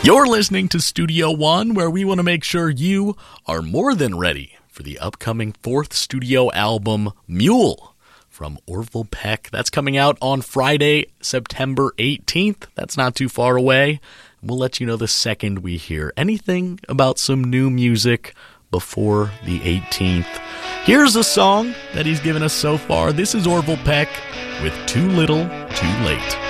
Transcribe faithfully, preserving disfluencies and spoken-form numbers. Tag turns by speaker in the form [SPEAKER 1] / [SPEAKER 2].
[SPEAKER 1] You're listening to Studio One, where we want to make sure you are more than ready for the upcoming fourth studio album, Mule, from Orville Peck. That's coming out on Friday, September eighteenth. That's not too far away. We'll let you know the second we hear anything about some new music before the eighteenth. Here's a song that he's given us so far. This is Orville Peck with Too Little, Too Late.